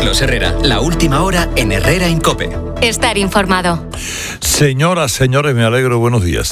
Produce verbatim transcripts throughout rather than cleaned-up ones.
Carlos Herrera, la última hora en Herrera en COPE. Estar informado. Señoras, señores, me alegro, buenos días.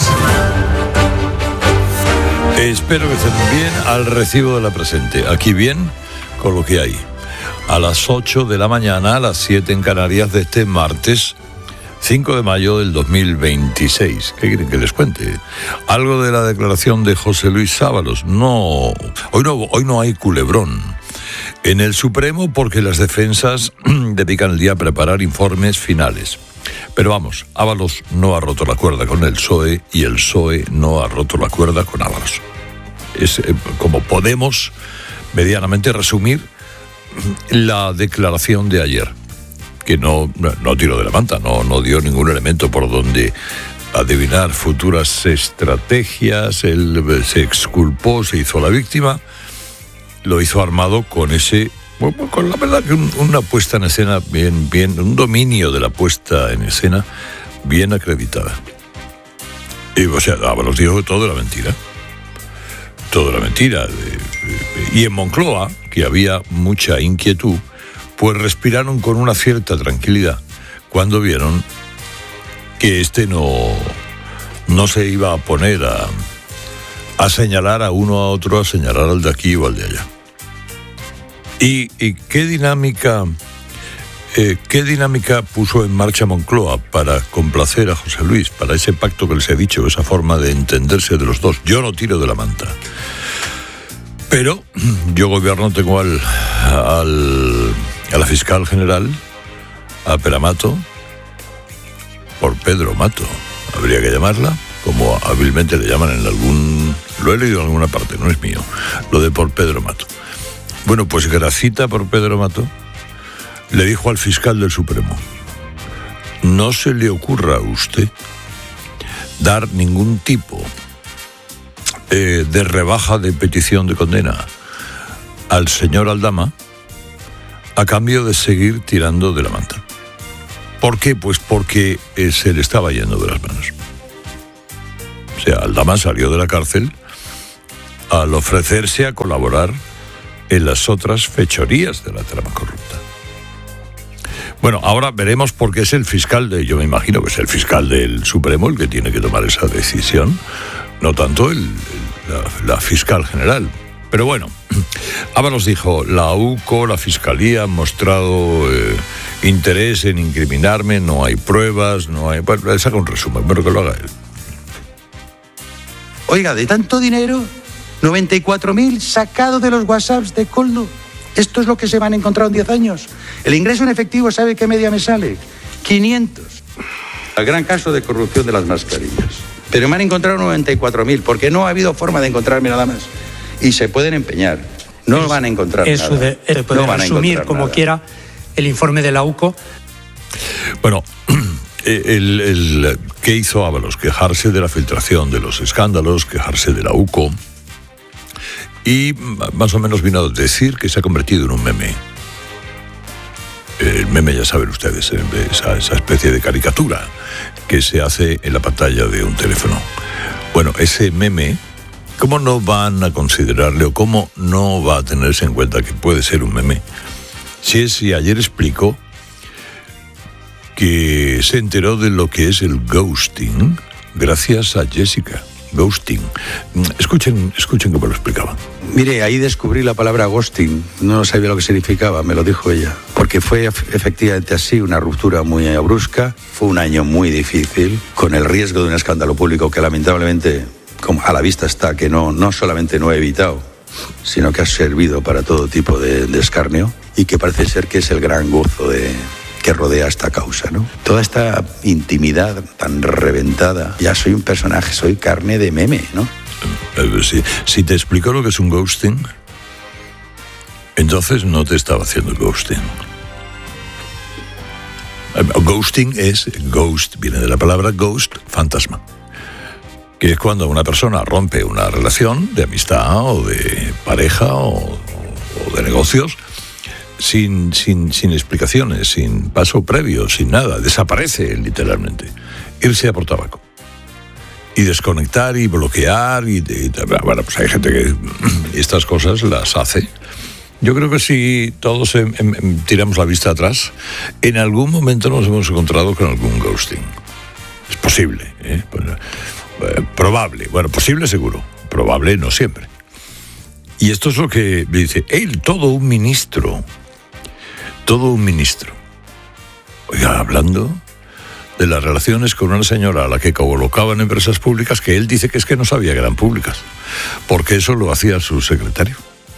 Espero que estén bien al recibo de la presente. Aquí bien, con lo que hay. A las ocho de la mañana, a las siete en Canarias de este martes cinco de mayo del dos mil veintiséis. ¿Qué quieren que les cuente? Algo de la declaración de José Luis Ábalos. No, hoy no, hoy no hay culebrón en el Supremo porque las defensas dedican el día a preparar informes finales. Pero vamos, Ábalos no ha roto la cuerda con el P S O E y el P S O E no ha roto la cuerda con Ábalos. Es eh, como podemos medianamente resumir la declaración de ayer, que no, no, no tiró de la manta, no, no dio ningún elemento por donde adivinar futuras estrategias. Él se exculpó, se hizo la víctima, lo hizo armado con ese, bueno, con la verdad que un, una puesta en escena bien, bien, un dominio de la puesta en escena bien acreditada. Y o sea, Ábalos dijo que todo era mentira. Todo era mentira. Y en Moncloa, que había mucha inquietud, pues respiraron con una cierta tranquilidad cuando vieron que este no, no se iba a poner a, a señalar a uno a otro, a señalar al de aquí o al de allá. ¿Y, y qué dinámica eh, qué dinámica puso en marcha Moncloa para complacer a José Luis, para ese pacto que les he dicho, esa forma de entenderse de los dos? Yo no tiro de la manta, pero yo gobierno, tengo al, al a la fiscal general, a Pera Mato, por Pedro Mato, habría que llamarla, como hábilmente le llaman en algún... Lo he leído en alguna parte, no es mío, lo de por Pedro Mato. Bueno, pues Gracita por Pedro Mato le dijo al fiscal del Supremo: no se le ocurra a usted dar ningún tipo eh, de rebaja de petición de condena al señor Aldama a cambio de seguir tirando de la manta. ¿Por qué? Pues porque eh, se le estaba yendo de las manos. O sea, Aldama salió de la cárcel al ofrecerse a colaborar en las otras fechorías de la trama corrupta. Bueno, ahora veremos por qué es el fiscal de... Yo me imagino que es el fiscal del Supremo el que tiene que tomar esa decisión, no tanto el, el, la, la fiscal general. Pero bueno, Ábalos dijo: la U C O, la Fiscalía han mostrado eh, interés en incriminarme, no hay pruebas, no hay... Bueno, le saca un resumen, pero que lo haga él. Oiga, de tanto dinero, noventa y cuatro mil sacados de los WhatsApps de Koldo. Esto es lo que se van a encontrar en diez años. El ingreso en efectivo, ¿sabe qué media me sale? quinientos. El gran caso de corrupción de las mascarillas. Pero me han encontrado noventa y cuatro mil, porque no ha habido forma de encontrarme nada más. Y se pueden empeñar. No es, van a encontrar eso nada. De, eh, puede no resumir como nada. Quiera el informe de la U C O. Bueno, el, el, ¿qué hizo Ábalos? Quejarse de la filtración de los escándalos, quejarse de la U C O. Y más o menos vino a decir que se ha convertido en un meme. El meme, ya saben ustedes, esa, esa especie de caricatura que se hace en la pantalla de un teléfono. Bueno, ese meme, ¿cómo no van a considerarle o cómo no va a tenerse en cuenta que puede ser un meme? Si es, si ayer explicó que se enteró de lo que es el ghosting gracias a Jessica. Ghosting. Escuchen, escuchen cómo lo explicaba. Mire, ahí descubrí la palabra ghosting. No sabía lo que significaba, me lo dijo ella. Porque fue efectivamente así, una ruptura muy brusca. Fue un año muy difícil, con el riesgo de un escándalo público que lamentablemente, como a la vista está, que no, no solamente no he evitado, sino que ha servido para todo tipo de, de escarnio, y que parece ser que es el gran gozo de... que rodea esta causa, ¿no? Toda esta intimidad tan reventada. Ya soy un personaje, soy carne de meme, ¿no? Si, si te explico lo que es un ghosting, entonces no te estaba haciendo ghosting. Ghosting es, ghost, viene de la palabra ghost, fantasma. Que es cuando una persona rompe una relación de amistad o de pareja o, o de negocios, Sin, sin, sin explicaciones, sin paso previo, sin nada, desaparece literalmente. Irse a por tabaco. Y desconectar y bloquear y, y bueno, pues hay gente que estas cosas las hace Yo creo que si todos em, em, tiramos la vista atrás, en algún momento nos hemos encontrado con algún ghosting. Es posible, ¿eh? eh, probable, bueno, posible seguro, probable no siempre. Y esto es lo que dice él, todo un ministro, todo un ministro. Oiga, hablando de las relaciones con una señora a la que colocaban empresas públicas que él dice que es que no sabía que eran públicas, porque eso lo hacía su secretario.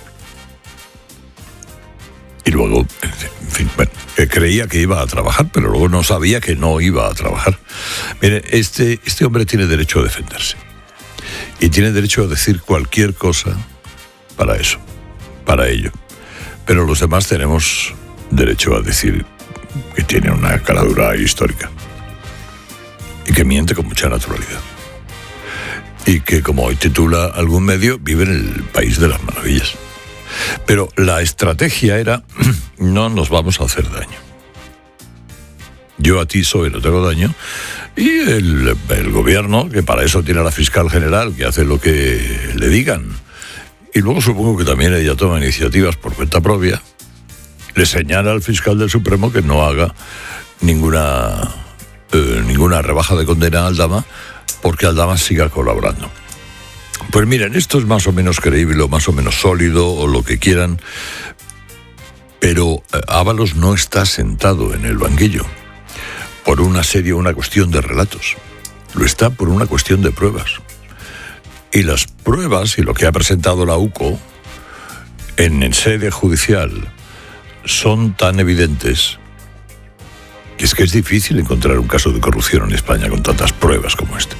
Y luego, en fin, bueno, creía que iba a trabajar, pero luego no sabía que no iba a trabajar. Mire, este, este hombre tiene derecho a defenderse. Y tiene derecho a decir cualquier cosa para eso, para ello. Pero los demás tenemos derecho a decir que tiene una caradura histórica. Y que miente con mucha naturalidad. Y que, como hoy titula algún medio, vive en el país de las maravillas. Pero la estrategia era, no nos vamos a hacer daño. Yo a ti soy, no tengo daño. Y el, el gobierno, que para eso tiene a la fiscal general, que hace lo que le digan. Y luego supongo que también ella toma iniciativas por cuenta propia. Le señala al fiscal del Supremo que no haga ninguna, eh, ninguna rebaja de condena a Aldama, porque Aldama siga colaborando. Pues miren, esto es más o menos creíble o más o menos sólido o lo que quieran, pero Ábalos no está sentado en el banquillo por una serie, una cuestión de relatos. Lo está por una cuestión de pruebas. Y las pruebas y lo que ha presentado la U C O en sede judicial son tan evidentes que es que es difícil encontrar un caso de corrupción en España con tantas pruebas como este.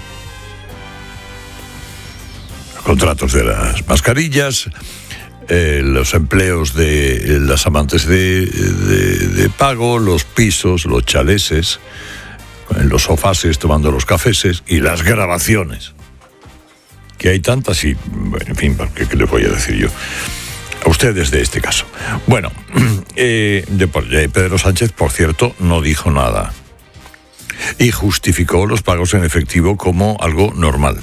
Contratos de las mascarillas, eh, los empleos de las amantes de, de, de pago, los pisos, los chaleses, en los sofases tomando los cafeses y las grabaciones. Que hay tantas y, en fin, ¿qué, qué les voy a decir yo a ustedes de este caso? Bueno, eh, de, de Pedro Sánchez, por cierto, no dijo nada y justificó los pagos en efectivo como algo normal.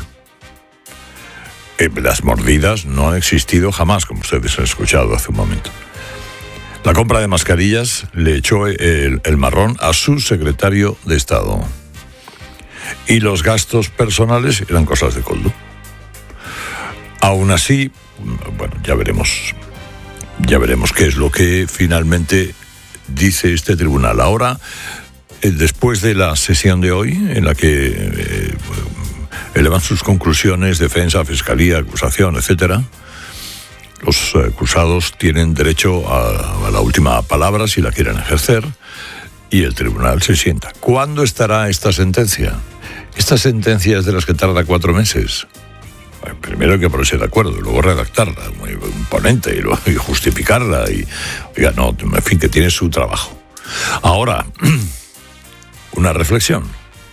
Las mordidas no han existido jamás, como ustedes han escuchado hace un momento. La compra de mascarillas le echó el, el marrón a su secretario de Estado. Y los gastos personales eran cosas de Koldo. Aún así, bueno, ya veremos, ya veremos qué es lo que finalmente dice este tribunal. Ahora, después de la sesión de hoy, en la que Eh, elevan sus conclusiones, defensa, fiscalía, acusación, etcétera. Los acusados tienen derecho a, a la última palabra si la quieren ejercer y el tribunal se sienta. ¿Cuándo estará esta sentencia? Esta sentencia es de las que tarda cuatro meses. Primero hay que ponerse de acuerdo, y luego redactarla, un ponente, y, luego, y justificarla. Y, oiga, no, en fin, que tiene su trabajo. Ahora, una reflexión.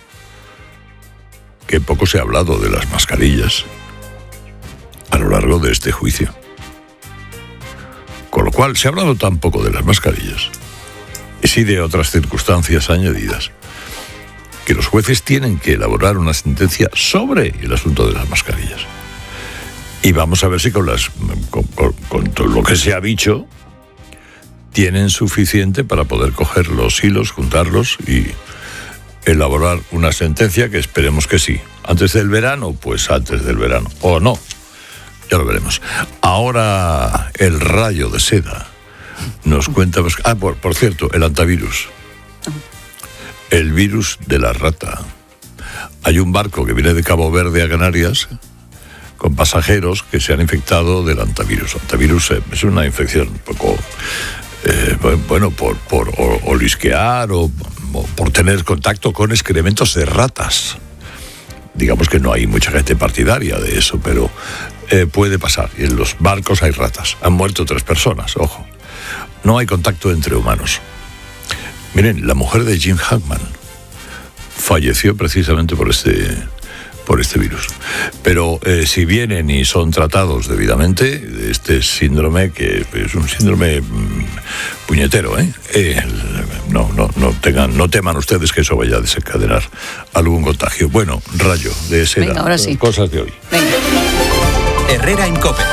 Que poco se ha hablado de las mascarillas a lo largo de este juicio. Con lo cual, se ha hablado tan poco de las mascarillas, y sí de otras circunstancias añadidas, que los jueces tienen que elaborar una sentencia sobre el asunto de las mascarillas. Y vamos a ver si con, las, con, con, con todo lo que se ha dicho, tienen suficiente para poder coger los hilos, juntarlos y elaborar una sentencia, que esperemos que sí. ¿Antes del verano? Pues antes del verano. O no, ya lo veremos. Ahora el Rayo de Seda nos cuenta... Ah, por, por cierto, el antivirus. El virus de la rata. Hay un barco que viene de Cabo Verde a Canarias con pasajeros que se han infectado del antivirus. Antivirus es una infección un poco... Eh, bueno, por, por olisquear o... por tener contacto con excrementos de ratas. Digamos que no hay mucha gente partidaria de eso, pero eh, puede pasar. Y en los barcos hay ratas. Han muerto tres personas, ojo. No hay contacto entre humanos. Miren, la mujer de Jim Hackman falleció precisamente por este, por este virus. Pero eh, si vienen y son tratados debidamente, este síndrome, que es un síndrome mmm, puñetero, ¿eh? eh no, no, no, tengan, no teman ustedes que eso vaya a desencadenar algún contagio. Bueno, Rayo de Seda. Venga, ahora sí. Cosas de hoy. Venga. Herrera en COPE.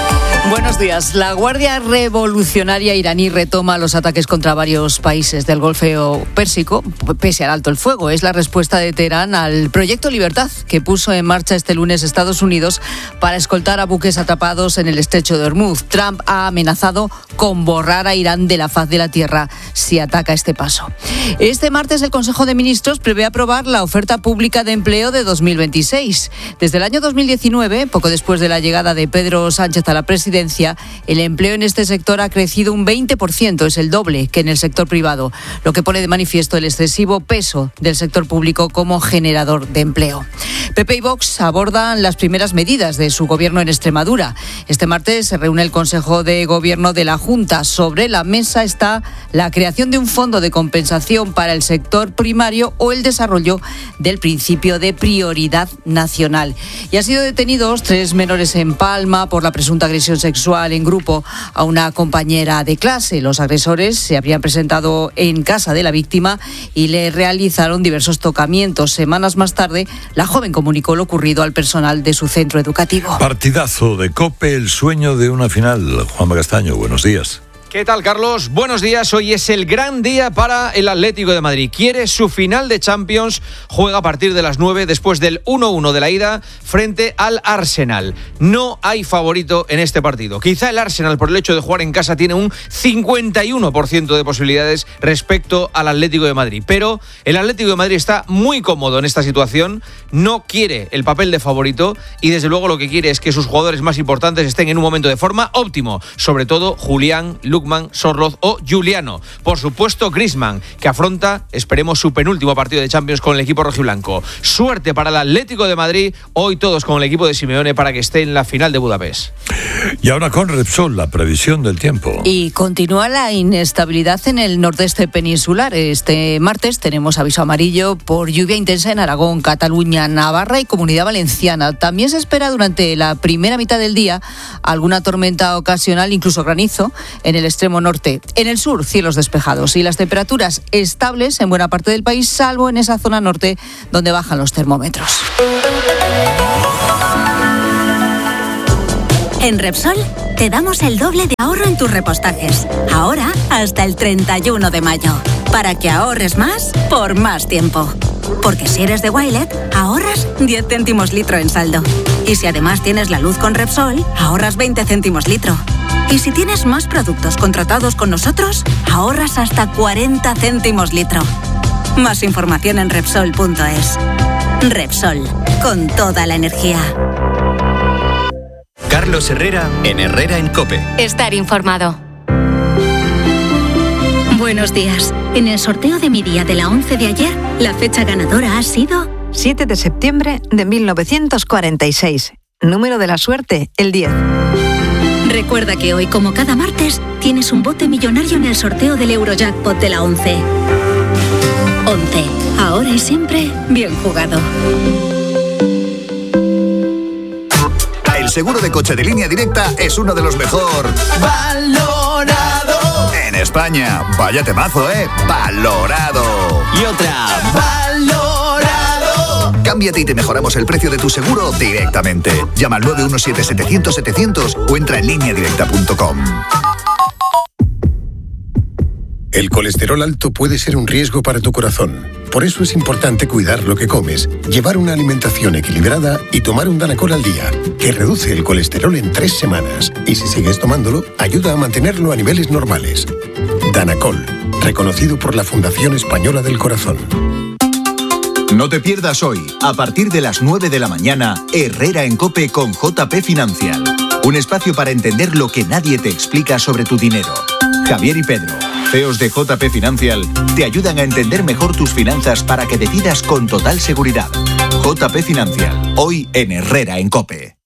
Buenos días. La Guardia Revolucionaria iraní retoma los ataques contra varios países del Golfo Pérsico, pese al alto el fuego. Es la respuesta de Teherán al Proyecto Libertad, que puso en marcha este lunes Estados Unidos para escoltar a buques atrapados en el estrecho de Hormuz. Trump ha amenazado con borrar a Irán de la faz de la tierra si ataca este paso. Este martes el Consejo de Ministros prevé aprobar la oferta pública de empleo de dos mil veintiséis. Desde el año dos mil diecinueve, poco después de la llegada de Pedro Sánchez a la presidencia, el empleo en este sector ha crecido un veinte por ciento, es el doble que en el sector privado, lo que pone de manifiesto el excesivo peso del sector público como generador de empleo. P P y Vox abordan las primeras medidas de su gobierno en Extremadura. Este martes se reúne el Consejo de Gobierno de la Junta. Sobre la mesa está la creación de un fondo de compensación para el sector primario o el desarrollo del principio de prioridad nacional. Y han sido detenidos tres menores en Palma por la presunta agresión sexual sexual en grupo a una compañera de clase. Los agresores se habrían presentado en casa de la víctima y le realizaron diversos tocamientos. Semanas más tarde, la joven comunicó lo ocurrido al personal de su centro educativo. Partidazo de COPE, el sueño de una final. Juanma Castaño, buenos días. ¿Qué tal, Carlos? Buenos días. Hoy es el gran día para el Atlético de Madrid. Quiere su final de Champions. Juega a partir de las nueve después del uno uno de la ida frente al Arsenal. No hay favorito en este partido. Quizá el Arsenal, por el hecho de jugar en casa, tiene un cincuenta y uno por ciento de posibilidades respecto al Atlético de Madrid. Pero el Atlético de Madrid está muy cómodo en esta situación. No quiere el papel de favorito y desde luego lo que quiere es que sus jugadores más importantes estén en un momento de forma óptimo. Sobre todo Julián, Lukman, Sorloth o Giuliano. Por supuesto, Griezmann, que afronta, esperemos, su penúltimo partido de Champions con el equipo rojiblanco. Suerte para el Atlético de Madrid, hoy todos con el equipo de Simeone para que esté en la final de Budapest. Y ahora con Repsol, la previsión del tiempo. Y continúa la inestabilidad en el nordeste peninsular. Este martes tenemos aviso amarillo por lluvia intensa en Aragón, Cataluña, Navarra y Comunidad Valenciana. También se espera durante la primera mitad del día alguna tormenta ocasional, incluso granizo, en el extremo norte. En el sur, cielos despejados y las temperaturas estables en buena parte del país, salvo en esa zona norte donde bajan los termómetros. En Repsol te damos el doble de ahorro en tus repostajes. Ahora hasta el treinta y uno de mayo. Para que ahorres más por más tiempo. Porque si eres de Wilet, ahorras diez céntimos litro en saldo. Y si además tienes la luz con Repsol, ahorras veinte céntimos litro. Y si tienes más productos contratados con nosotros, ahorras hasta cuarenta céntimos litro. Más información en Repsol punto es. Repsol, con toda la energía. Carlos Herrera en Herrera en COPE. Estar informado. Buenos días. En el sorteo de mi día de la once de ayer, la fecha ganadora ha sido siete de septiembre de mil novecientos cuarenta y seis. Número de la suerte, el diez. Recuerda que hoy, como cada martes, tienes un bote millonario en el sorteo del Eurojackpot de la once. once. Ahora y siempre, bien jugado. El seguro de coche de Línea Directa es uno de los mejor valorado en España. Vaya temazo, ¿eh? Valorado. Y otra, valorado. Cámbiate y te mejoramos el precio de tu seguro directamente. Llama al nueve uno siete, setecientos, setecientos o entra en línea directa punto com. El colesterol alto puede ser un riesgo para tu corazón. Por eso es importante cuidar lo que comes, llevar una alimentación equilibrada y tomar un Danacol al día, que reduce el colesterol en tres semanas. Y si sigues tomándolo, ayuda a mantenerlo a niveles normales. Danacol, reconocido por la Fundación Española del Corazón. No te pierdas hoy, a partir de las nueve de la mañana, Herrera en COPE con J P Financial. Un espacio para entender lo que nadie te explica sobre tu dinero. Javier y Pedro, C E Os de J P Financial, te ayudan a entender mejor tus finanzas para que decidas con total seguridad. J P Financial, hoy en Herrera en COPE.